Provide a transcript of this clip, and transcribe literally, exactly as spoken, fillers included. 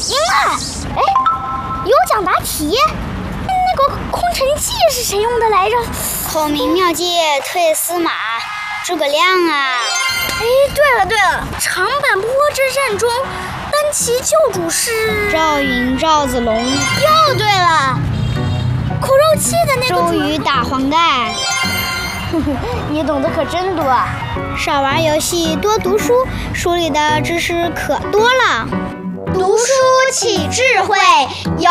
赢了！哎，有奖答题。那个空城计是谁用的来着？ 孔明妙计退司马，诸葛亮啊！ 哎，对了对了，长坂坡之战中，单骑救主是赵云、赵子龙。 又对了，苦肉计的那个周瑜打黄盖。 你懂得可真多。 少玩游戏，多读书，书里的知识可多了。 读书起智慧。